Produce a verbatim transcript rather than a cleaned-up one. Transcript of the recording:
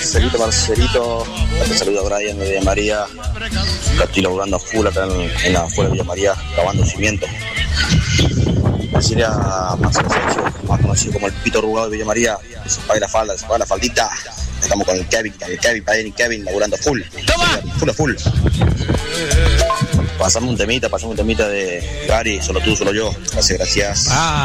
Marcelito, Marcelito. Te saludo a Brian de Villa María. Acá estoy laburando a full acá en, en la afuera de Villa María, cavando cimiento. Decirle a Marcelo Sergio, más conocido como el Pito Arrugado de Villa María, que se pague la falda, se pague la faldita. Estamos con el Kevin, el Kevin, Padre y Kevin, laburando a full. ¡Toma! Full a full. Pasamos un temita, pasamos un temita de Gary, solo tú, solo yo. Gracias, gracias. Ah.